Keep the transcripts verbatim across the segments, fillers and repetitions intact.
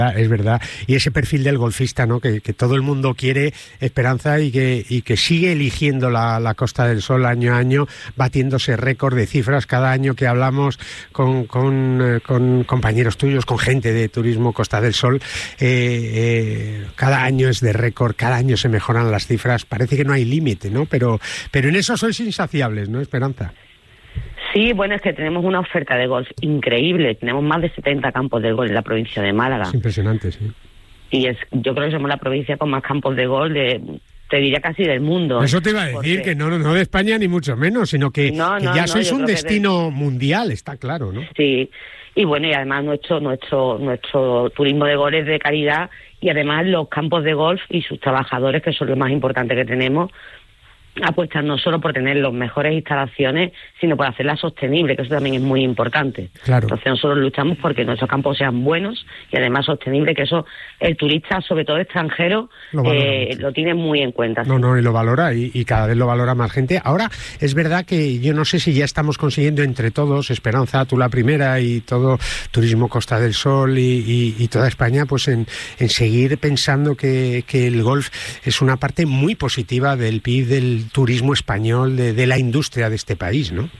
Es verdad, y ese perfil del golfista, ¿no? Que, que todo el mundo quiere, Esperanza, y que, y que sigue eligiendo la, la Costa del Sol año a año, batiéndose récord de cifras cada año que hablamos con, con, eh, con compañeros tuyos, con gente de Turismo Costa del Sol. Eh, eh, cada año es de récord, cada año se mejoran las cifras, parece que no hay límite, ¿no? Pero, pero en eso sois insaciables, ¿no, Esperanza? Sí, bueno, es que tenemos una oferta de golf increíble. Tenemos más de setenta campos de golf en la provincia de Málaga. Es impresionante, sí. Y es, yo creo que somos la provincia con más campos de golf, de, te diría casi del mundo. Eso te iba a decir, porque... que no, no de España ni mucho menos, sino que, no, que no, ya no, sois un destino de... mundial, está claro, ¿no? Sí, y bueno, y además nuestro, nuestro, nuestro turismo de golf es de calidad, y además los campos de golf y sus trabajadores, que son lo más importante que tenemos, apuestan no solo por tener las mejores instalaciones, sino por hacerlas sostenibles, que eso también es muy importante. Claro. Entonces nosotros luchamos porque nuestros campos sean buenos y además sostenibles, que eso el turista, sobre todo extranjero, lo, eh, lo tiene muy en cuenta. No, ¿sí? no, y lo valora, y, y cada vez lo valora más gente. Ahora, es verdad que yo no sé si ya estamos consiguiendo entre todos, Esperanza, tú la primera, y todo Turismo Costa del Sol y, y, y toda España, pues en, en seguir pensando que, que el golf es una parte muy positiva del P I B, del turismo español, de, de la industria de este país, ¿no?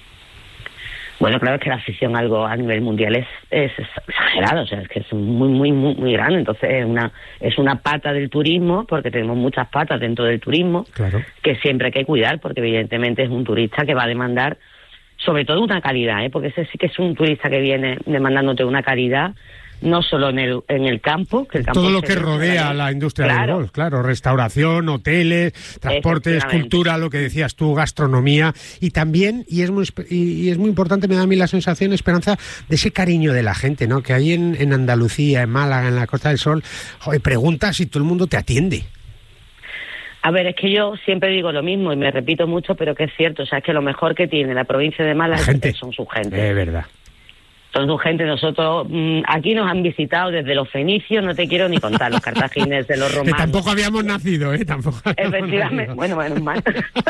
Bueno, claro, es que la afición algo a nivel mundial es, es exagerado, o sea, es que es muy, muy, muy, muy grande. Entonces es una, es una pata del turismo, porque tenemos muchas patas dentro del turismo, claro, que siempre hay que cuidar, porque evidentemente es un turista que va a demandar sobre todo una calidad, ¿eh? Porque ese sí que es un turista que viene demandándote una calidad, no solo en el en el campo, que el campo todo lo que rodea a la industria claro. del golf, claro, restauración, hoteles, transportes, cultura, lo que decías tú, gastronomía, y también, y es muy y es muy importante, me da a mí la sensación, Esperanza, de ese cariño de la gente, ¿no? Que hay en, en Andalucía, en Málaga, en la Costa del Sol, joder, preguntas y todo el mundo te atiende. A ver, es que yo siempre digo lo mismo y me repito mucho, pero que es cierto, o sea, es que lo mejor que tiene la provincia de Málaga gente. son su gente. Es verdad. Son su gente. Nosotros, mmm, aquí nos han visitado desde los fenicios, no te quiero ni contar, los cartagineses, los romanos. Que tampoco habíamos nacido, ¿eh? Tampoco habíamos Efectivamente, nacido. bueno, menos mal.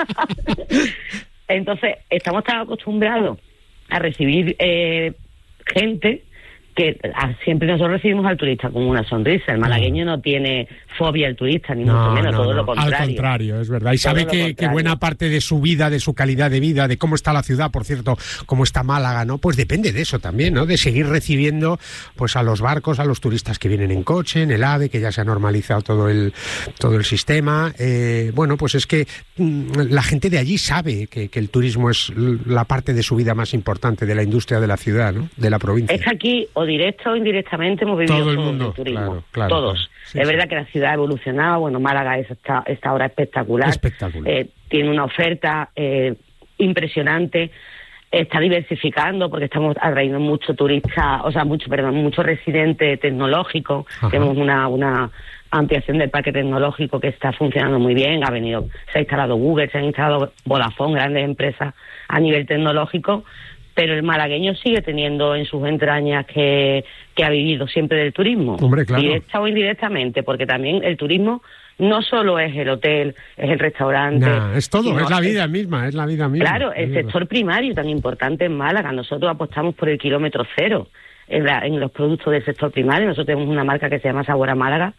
Entonces, estamos tan acostumbrados a recibir eh, gente que a, siempre nosotros recibimos al turista con una sonrisa. El malagueño no tiene fobia al turista, ni no, mucho menos, no, todo no. lo contrario. Al contrario, es verdad. Y todo sabe que, que buena parte de su vida, de su calidad de vida, de cómo está la ciudad, por cierto, cómo está Málaga, ¿no? Pues depende de eso también, ¿no? De seguir recibiendo pues a los barcos, a los turistas que vienen en coche, en el AVE, que ya se ha normalizado todo el todo el sistema. Eh, bueno, pues es que mmm, la gente de allí sabe que, que el turismo es la parte de su vida más importante, de la industria de la ciudad, ¿no? De la provincia. Es que aquí, o directo o indirectamente, hemos vivido todo el todo mundo, el turismo. Claro, claro, todos. Claro. Sí, es sí. verdad que la ciudad ha evolucionado. Bueno, Málaga es esta, esta ahora espectacular. Espectacular. Eh, tiene una oferta eh, impresionante. Está diversificando porque estamos atrayendo mucho turista, o sea, mucho, perdón, mucho residente tecnológico. Ajá. Tenemos una, una ampliación del parque tecnológico que está funcionando muy bien. Ha venido, se ha instalado Google, se han instalado Vodafone, grandes empresas a nivel tecnológico. Pero el malagueño sigue teniendo en sus entrañas que, que ha vivido siempre del turismo. Hombre, claro. Directa o indirectamente, porque también el turismo no solo es el hotel, es el restaurante. Nah, es todo, es la es, vida misma, es la vida misma. Claro, el sector primario tan importante en Málaga. Nosotros apostamos por el kilómetro cero en, la, en los productos del sector primario. Nosotros tenemos una marca que se llama Sabor a Málaga,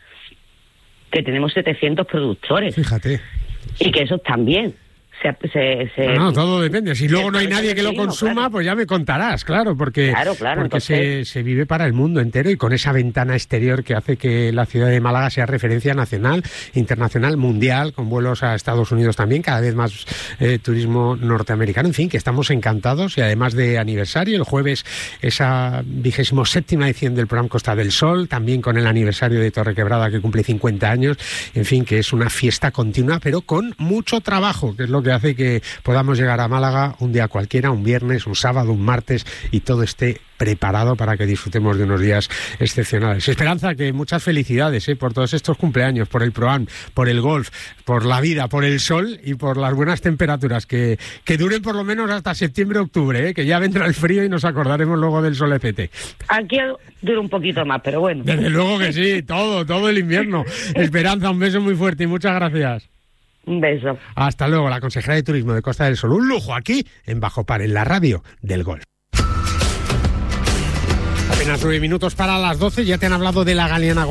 que tenemos setecientos productores. Fíjate. Y que esos también. Se, se, se, no, no, todo depende. Si luego no hay nadie que lo consuma, claro. pues ya me contarás, claro, porque, claro, claro, porque entonces... se, se vive para el mundo entero y con esa ventana exterior que hace que la ciudad de Málaga sea referencia nacional, internacional, mundial, con vuelos a Estados Unidos también, cada vez más eh, turismo norteamericano, en fin, que estamos encantados. Y además de aniversario, el jueves esa vigésimo séptima edición del programa Costa del Sol, también con el aniversario de Torrequebrada que cumple cincuenta años, en fin, que es una fiesta continua, pero con mucho trabajo, que es lo que hace que podamos llegar a Málaga un día cualquiera, un viernes, un sábado, un martes, y todo esté preparado para que disfrutemos de unos días excepcionales. Esperanza, que muchas felicidades ¿eh? por todos estos cumpleaños, por el ProAm, por el golf, por la vida, por el sol y por las buenas temperaturas, que, que duren por lo menos hasta septiembre-octubre, ¿eh? Que ya vendrá el frío y nos acordaremos luego del solecete. Aquí dura un poquito más, pero bueno. Desde luego que sí, todo, todo el invierno. Esperanza, un beso muy fuerte y muchas gracias. Un beso. Hasta luego, la consejera de Turismo de Costa del Sol. Un lujo aquí en Bajo Par, en la radio del golf. Apenas nueve minutos para las doce, ya te han hablado de la Galeana